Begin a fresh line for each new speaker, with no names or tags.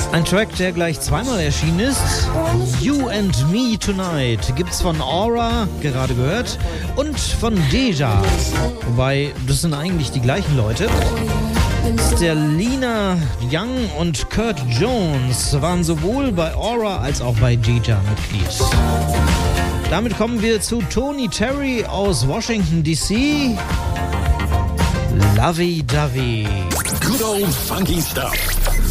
Ein Track, der gleich zweimal erschienen ist. You and Me Tonight gibt's von Aura, gerade gehört, und von Deja. Wobei, das sind eigentlich die gleichen Leute. Sterlina Young und Kurt Jones waren sowohl bei Aura als auch bei Deja Mitglied. Damit kommen wir zu Tony Terry aus Washington DC. Lovey Dovey.
Good old funky stuff.